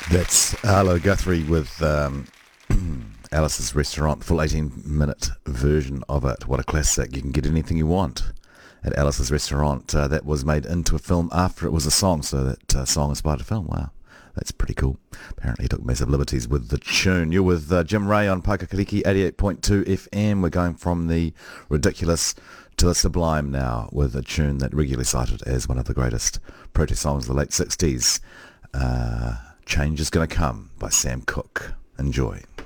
That's Arlo Guthrie with Alice's Restaurant, full 18-minute version of it. What a classic. You can get anything you want at Alice's Restaurant. That was made into a film after it was a song, so that song inspired a film. Wow, that's pretty cool. Apparently he took massive liberties with the tune. You're with Jim Ray on Paikakariki 88.2 FM. We're going from the ridiculous to the sublime now with a tune that regularly cited as one of the greatest protest songs of the late 60s. Change is Gonna Come by Sam Cooke. Enjoy.